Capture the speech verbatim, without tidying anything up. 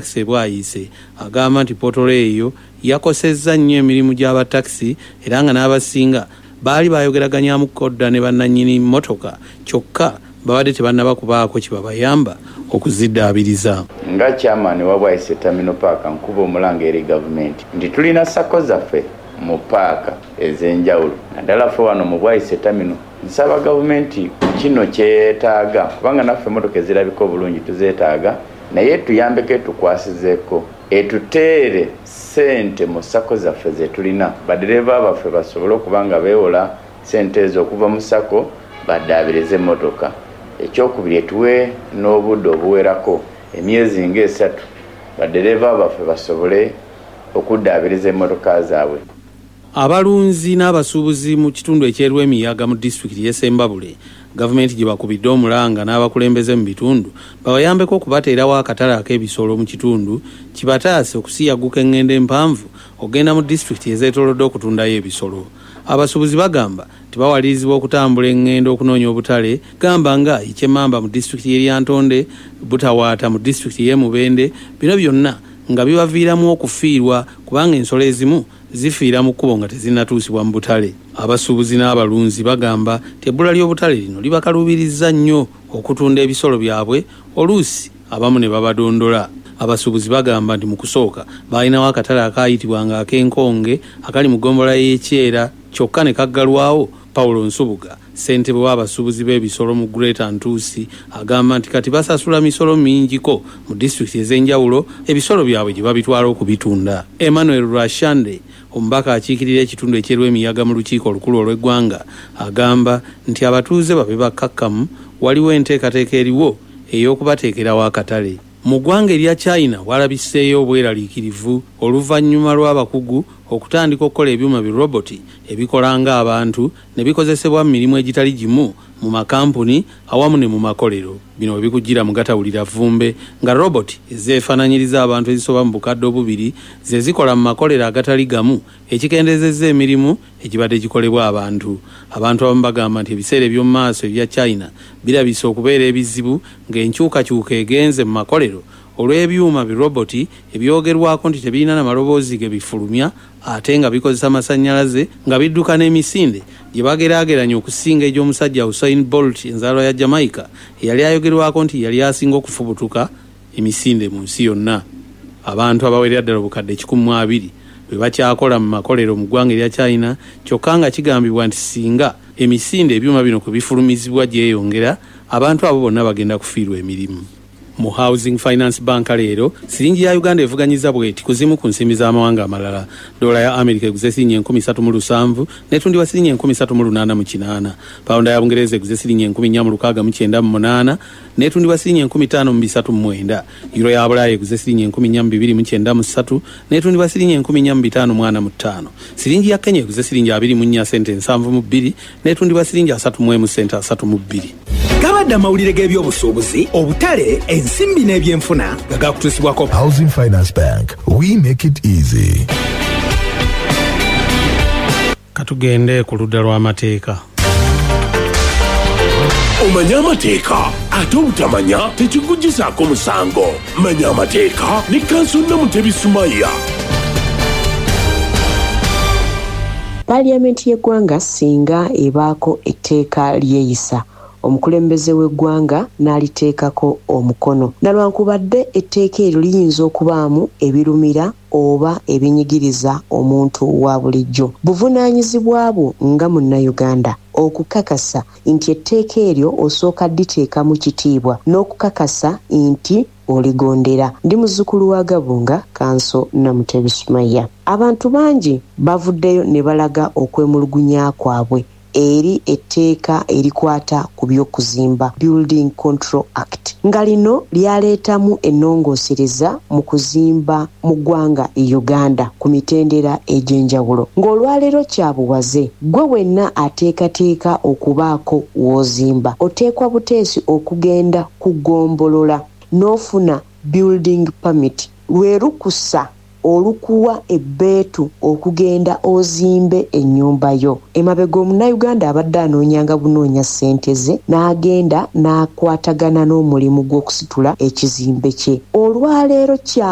taxi bwayise agamba nti potolo eyo yakosezza nnyo emirimu gy'aba taxi era nga n'abasinga baali bayogeraganya kodda ne bannannyini mmotoka kyokka babadde tebannaba kubaako kibabayamba okuziddaabiriza. Nga chairman wa Bwaise Terminal Park nkuba omulanga eri gavumenti nti tulina sako zaffe mu paaka ez'enjawulo naddala ffe wano mu Bwaise Terminal nsaba gavumenti kino kyetaaga kubanga naffe emmotoka ezirabika obulungi tuzeetaaga naye tuyambeko tukwasizeeko etuteere ssente mu sako zaffe ze tulina badereva baffe basobole okuba nga beewola ssente ezo okuva mu sako baddaabirize emmotoka. Ekyokubiri etuwe n'obudde obuwerako emyezi ng'esatu badereva baffe basobole okuddaabiriza emmotoka zaabwe. Abalunzi n'abasuubuzi mu kitundu ekyeru emiyaga mu disitulikiti y'e Ssembabule gavumenti gye bakubidde omulanga n'abakulembeze mu bitundu babayambeko okubateerawo akatale ak'ebisolo mu kitundu kibataase okusiyaguka engendo empanvu ogenda mu disitulikiti ezeetoolodde okutundayo ebisolo. Abasuubuzi bagamba tibawalirizibwa okutambula engendo okunoonya obutale gamba nga Ikyemmamba mu disitulikiti y'e Ntonde, Butawaata mu disitulikiti y'e Mubende, bino byonna nga bibaviiramu okufiirwa kubanga ensolo ezimu zifiira mu kkubo nga tezinnatuusibwa mu butale. Abasuubuzi n'abalunzi bagamba tebbula ly'obutale lino libakaluubiriza nnyo okutunda ebisolo byabwe oluusi abamu ne babadondola. Abasuubuzi bagamba nti mu kusooka baalinawo akatale akaayitibwanga ak'enkonge akali mu ggombolola y'ekyera kyokka ne kaggalwawo. Paulo Nsubuga ssentebe w'abasuubuzi b'ebisolo mu Greater Ntuusi agamba nti kati basasula misolo mingiko mu disitulikiti ez'enjawulo ebisolo byabwe gye babitwala okubitunda. Emmanuel Rashande omubaka akiikirira ekitundu ekyeru emiyaga mu lukiiko olukulu olw'eggwanga agamba nti abatuuze babe bakkakkamu waliwo enteekateeka eriwo ey'okubateekerawo akatale. Mu ggwanga erya China walabiseeyo obweraliikirivu oluvannyuma lw'abakugu okutandika okukola ebyuma bi roboti ebikola nga abantu ne bikozesebwa mu mirimu egitali gimu mu makampuni awamu ne mu makolero. Bino bikujjira mu Gatawulira Vumbe nga roboti ezeefaananyiriza abantu ezisoba mu bukadde obubiri ze zikola mu makolero agatali gamu ekikendezezza emirimu egibadde gikolebwa abantu. Abantu abamu bagamba nti ebiseera eby'omu maaso ebya China birabise okubeera ebizibu ng'enkyukakyuka egenze mu makolero olw'ebyuma bi roboti ebyogerwako nti tebirina na maloboozi ge bifulumya ate nga bikozesa masannyalaze nga bidduka n'emisinde gye bageraageranya okusinga egy'omusajja Usain Bolt enzaalwa ya Jamaica eyali ayogerwako nti yali asinga okufubutuka emisinde mu nsi yonna. Abantu abawerera ddala obukadde kikumi mu abiri bwe bakyakola mu makolero mu ggwanga erya China kyokka nga kigambibwa nti singa emisinde ebyuma bino kwe bifulumizibwa gyeyongera abantu abo bonna bagenda kufiirwa emirimu. Mu Housing Finance Bank leero siringi ya Uganda evuganyiza bweti kuzimu ku nsimbi z'amawanga amalala. Dola ya Amerika eguze siringi enkumi ssatu mu lusanvu netundibwa siringi enkumi ssatu mu lunaana mu kinaana. Pawunda ya Bungereza eguze siringi enkumi nnya mu lukaaga mu kyenda mu munaana netundibwa siringi enkumi ttaano mu bisatu mu mwenda. Euro ya Bulaaya eguze siringi enkumi nnya mu bibiri mu kyenda mu ssatu netundibwa siringi enkumi nnya mu bitaano mu ana mu ttaano. Siringi ya Kenya eguze siringi abiri mu nnya sente nsanvu mu bbiri netundibwa siringi asatu mu emu sente asatu mu bbiri. Gabadde amawulire g'ebyobusuubuzi obutale ensimbi n'ebyenfuna nga gakutuusibwako Housing Finance Bank. We make it easy. Katugende ku ludda lw'amateeka. Omanya amateeka ate obutamanya tekikuggyisaako musango. Manya amateeka ne Kanso Namutebi Sumaya. Paliamenti y'eggwanga singa ebaako etteeka lyeyisa omukulembeze w'eggwanga n'aliteekako omukono. Nalwankubadde etteeka eryo liyinza okubaamu ebirumira oba ebinyigiriza omuntu wa bulijjo. Buvunaanyizibwa bwo nga Munnayuganda okukakasa nti etteeka eryo osooka dditeeka mu kitiibwa n'okukakasa nti oligondera. Ndi muzzukulu wa Gabunga, Kanso Namutebi Sumaya. Abantu bangi bavuddeyo ne balaga okwemulugunya kwabwe eri etteeka erikwata ku by'okuzimba Building Control Act nga lino lyaleetamu ennongoosereza mu kuzimba mu ggwanga Uganda ku mitendera egy'enjawulo. Ng'olwaleero kyabuwaze gwe wenna ateekateeka okubaako w'ozimba oteekwa buteesi okugenda kugombolola n'ofuna building permit lwe lukusa olukuwa ebbeetu okugenda ozimbe ennyumba yo. Emabega Omunnayuganda abadde anoonyanga bunoonya ssente ze n'agenda n'akwatagana n'omulimu gw'okusitula ekizimbe kye. Olwaleero kya